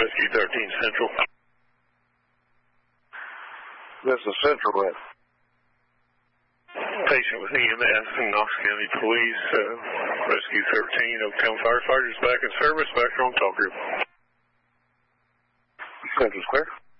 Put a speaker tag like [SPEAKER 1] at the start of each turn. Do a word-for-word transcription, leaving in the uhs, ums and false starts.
[SPEAKER 1] Rescue thirteen Central.
[SPEAKER 2] This is Central, man.
[SPEAKER 1] Patient with E M S and Knox County Police, uh, Rescue thirteen, Oaktown firefighters back in service, back on talk group.
[SPEAKER 2] Central Square.